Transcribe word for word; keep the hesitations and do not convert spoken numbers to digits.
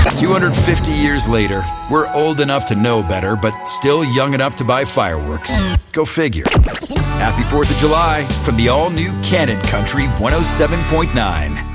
two hundred fifty years later, we're old enough to know better, but still young enough to buy fireworks. Go figure. Happy fourth of July from the all-new Cannon Country one oh seven point nine.